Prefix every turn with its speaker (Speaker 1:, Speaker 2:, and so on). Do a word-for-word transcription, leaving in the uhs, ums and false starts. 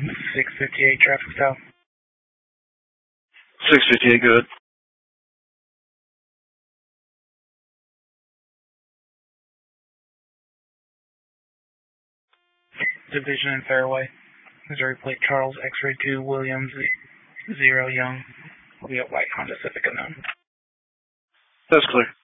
Speaker 1: six fifty-eight traffic stop.
Speaker 2: six fifty-eight, good.
Speaker 1: Division and Fairway. Missouri plate Charles X-ray two Williams zero Young. We got white Honda Civic unknown.
Speaker 2: That's clear.